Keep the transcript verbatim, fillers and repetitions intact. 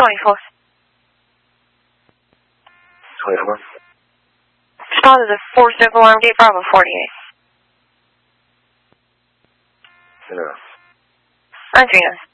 twenty-four. twenty-four. Respond to the four zip alarm gate Bravo forty-eight. Enough. nine three nine.